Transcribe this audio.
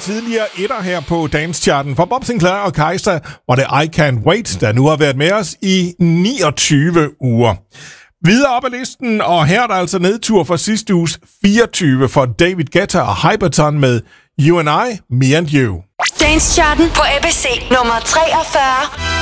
tidligere etter her på Dance-charten. For Bob Sinclair og Kajsa var det I Can't Wait, der nu har været med os i 29 uger. Videre op ad listen, og her er der altså nedtur fra sidste uges 24 for David Guetta og Hyperton med You and I, Me and You. Dance-charten på ABC nummer 43.